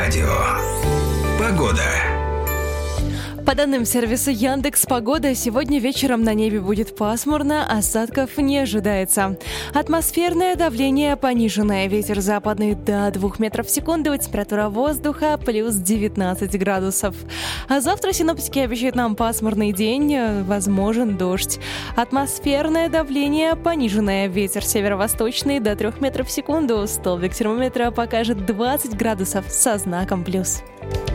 Эльдорадио. Погода. По данным сервиса Яндекс.Погода, сегодня вечером на небе будет пасмурно, осадков не ожидается. Атмосферное давление пониженное, ветер западный до 2 метров в секунду, температура воздуха плюс 19 градусов. А завтра синоптики обещают нам пасмурный день, возможен дождь. Атмосферное давление пониженное, ветер северо-восточный до 3 метров в секунду, столбик термометра покажет 20 градусов со знаком плюс.